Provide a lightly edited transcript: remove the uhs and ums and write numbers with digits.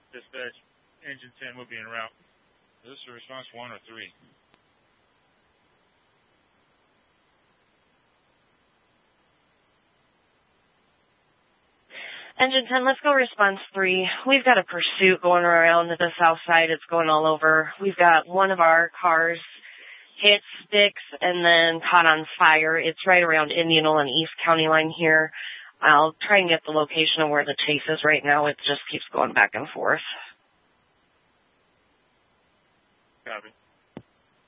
Dispatch, engine 10 will be en route. Is this a response 1 or 3? Engine 10, let's go response 3. We've got a pursuit going around the south side. It's going all over. We've got one of our cars hit sticks and then caught on fire. It's right around Indianola and East County line here. I'll try and get the location of where the chase is right now. It just keeps going back and forth. Copy.